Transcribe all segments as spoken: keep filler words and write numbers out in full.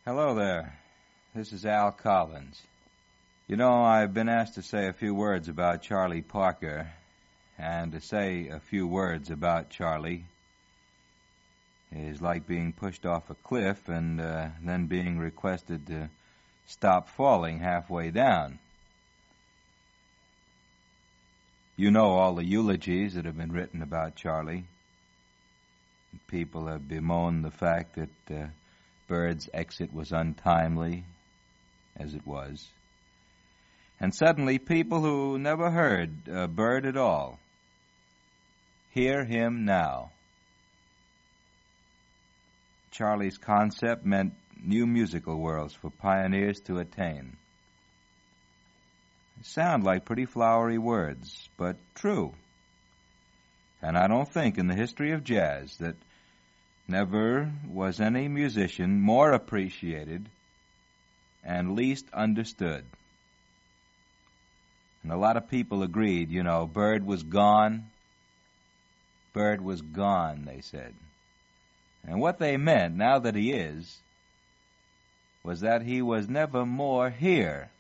Hello there. This is Al Collins. You know, I've been asked to say a few words about Charlie Parker, and to say a few words about Charlie is like being pushed off a cliff and uh, then being requested to stop falling halfway down. You know all the eulogies that have been written about Charlie. People have bemoaned the fact that uh, Bird's exit was untimely, as it was. And suddenly people who never heard uh, Bird at all hear him now. Charlie's concept meant new musical worlds for pioneers to attain. They sound like pretty flowery words, but true. And I don't think in the history of jazz that never was any musician more appreciated and least understood. And a lot of people agreed, you know, Bird was gone. Bird was gone, they said. And what they meant, now that he is, was that he was never more here.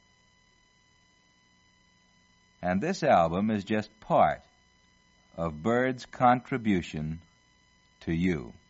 And this album is just part of Bird's contribution to you.